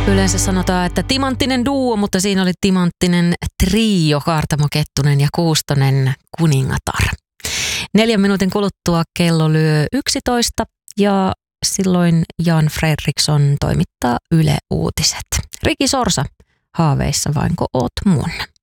Yleensä sanotaan, että timanttinen duo, mutta siinä oli timanttinen trio, Kaartamo Kettunen ja Kuustonen kuningatar. 4 minuutin kuluttua kello lyö 11 ja silloin Jan Fredriksson toimittaa Yle Uutiset. Riki Sorsa, haaveissa vainko oot mun?